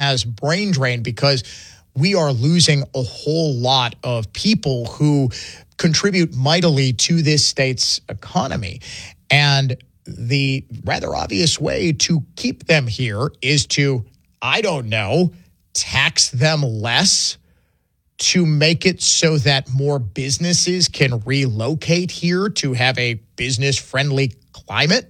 has brain drain because we are losing a whole lot of people who contribute mightily to this state's economy. And the rather obvious way to keep them here is to, I don't know, tax them less to make it so that more businesses can relocate here to have a business-friendly climate.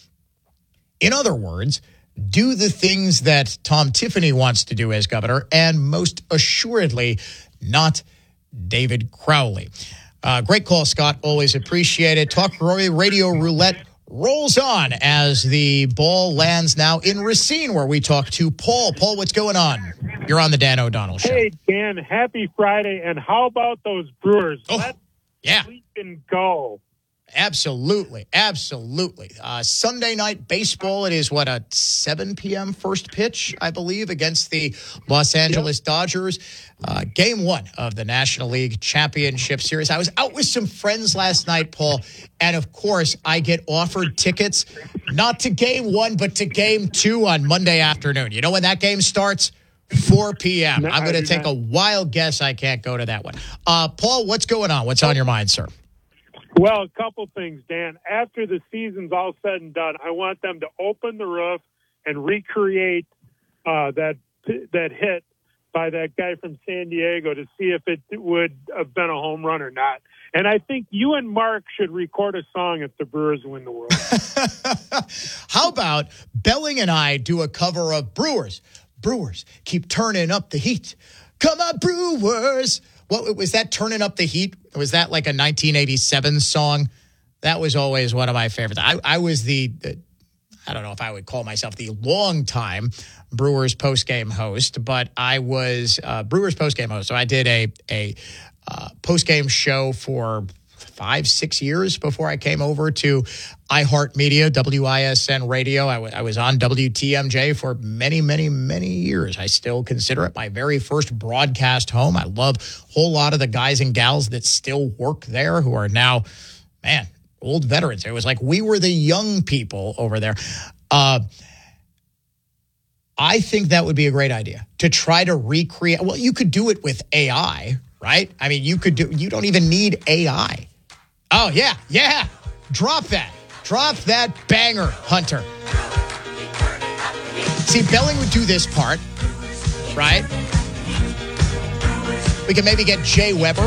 In other words, do the things that Tom Tiffany wants to do as governor, and most assuredly, not David Crowley. Great call, Scott. Always appreciate it. Talk Radio Roulette rolls on as the ball lands now in Racine, where we talk to Paul. Paul, what's going on? You're on the Dan O'Donnell Show. Hey, Dan, happy Friday. And how about those Brewers? Let's sleep and go. Absolutely. Absolutely. Sunday night baseball. It is a 7 p.m. first pitch, I believe, against the Los Angeles Dodgers. Game 1 of the National League Championship Series. I was out with some friends last night, Paul, and of course I get offered tickets, not to Game 1, but to Game 2 on Monday afternoon. You know when that game starts? 4 p.m. No, I'm going to take a wild guess I can't go to that one. Paul, what's going on? What's on your mind, sir? Well, a couple things, Dan. After the season's all said and done, I want them to open the roof and recreate that hit by that guy from San Diego to see if it would have been a home run or not. And I think you and Mark should record a song if the Brewers win the World. How about Belling and I do a cover of Brewers? Brewers, keep turning up the heat. Come on, Brewers. What was that, Turning Up the Heat? Was that like a 1987 song? That was always one of my favorites. I was I don't know if I would call myself the long-time Brewers postgame host, but I was Brewers postgame host. So I did a postgame show for 5-6 years before I came over to iHeartMedia, WISN Radio. I was on WTMJ for many, many, many years. I still consider it my very first broadcast home. I love a whole lot of the guys and gals that still work there who are now, old veterans. It was like we were the young people over there. I think that would be a great idea to try to recreate. Well, you could do it with AI, right? I mean, you don't even need AI. Oh, yeah. Drop that banger, Hunter. See, Belling would do this part, right? We can maybe get Jay Weber.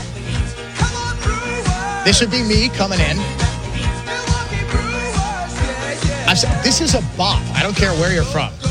This would be me coming in. This is a bop. I don't care where you're from.